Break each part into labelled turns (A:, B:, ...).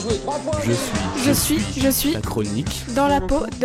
A: Je suis
B: La chronique.
A: dans la peau de...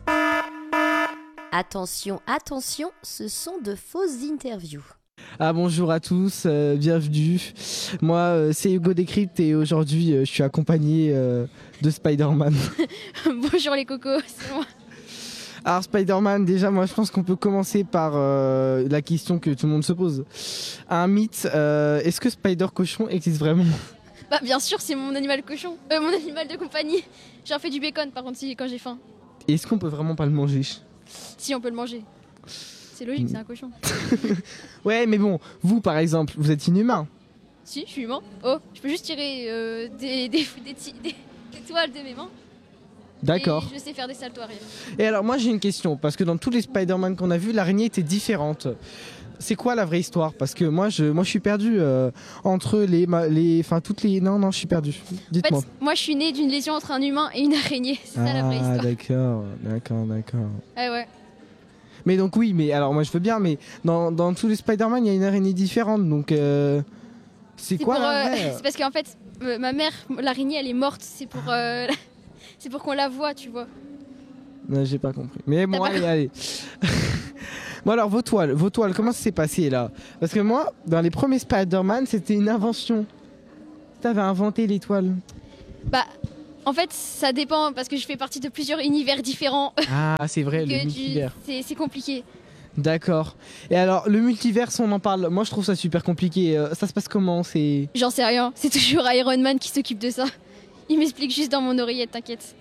C: Attention, attention, ce sont de fausses interviews.
D: Ah bonjour à tous, bienvenue. Moi c'est Hugo Décrypte et aujourd'hui je suis accompagné de Spider-Man.
A: Bonjour les cocos, c'est moi.
D: Alors Spider-Man, déjà moi je pense qu'on peut commencer par la question que tout le monde se pose. Un mythe, est-ce que Spider-Cochon existe vraiment ?
A: Bah bien sûr, c'est mon animal cochon, mon animal de compagnie. J'en fais du bacon par contre quand j'ai faim.
D: Est-ce qu'on peut vraiment pas le manger ?
A: Si on peut le manger. C'est logique, c'est un cochon.
D: Ouais mais bon, vous par exemple, vous êtes inhumain.
A: Si, je suis humain. Oh, je peux juste tirer des toiles de mes mains.
D: D'accord.
A: Et je sais faire des saltos arrière.
D: Et alors moi j'ai une question, parce que dans tous les Spider-Man qu'on a vus, l'araignée était différente. C'est quoi la vraie histoire ? Parce que moi je suis perdu entre enfin toutes les... Non, je suis perdu.
A: En
D: Dites-moi.
A: fait, moi je suis née d'une lésion entre un humain et une araignée. C'est ça la vraie histoire.
D: D'accord.
A: Ah ouais.
D: Mais donc oui, mais alors moi je veux bien, mais dans tous les Spider-Man il y a une araignée différente, donc c'est quoi la vraie
A: C'est parce qu'en fait, ma mère, l'araignée elle est morte, c'est pour, c'est pour qu'on la voit, tu vois.
D: Non, j'ai pas compris. Mais bon,
A: T'as pas
D: allez. Bon alors vos toiles, comment ça s'est passé là ? Parce que moi, dans les premiers Spider-Man, c'était une invention. T'avais inventé les toiles.
A: Bah, en fait, ça dépend parce que je fais partie de plusieurs univers différents.
D: Ah, c'est vrai, le
A: que
D: multivers.
A: c'est compliqué.
D: D'accord. Et alors, le multivers, on en parle. Moi, je trouve ça super compliqué. Ça se passe comment ? C'est...
A: J'en sais rien. C'est toujours Iron Man qui s'occupe de ça. Il m'explique juste dans mon oreillette, t'inquiète.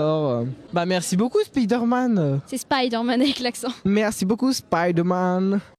D: D'accord. Bah, merci beaucoup, Spider-Man.
A: C'est Spider-Man avec l'accent.
D: Merci beaucoup, Spider-Man.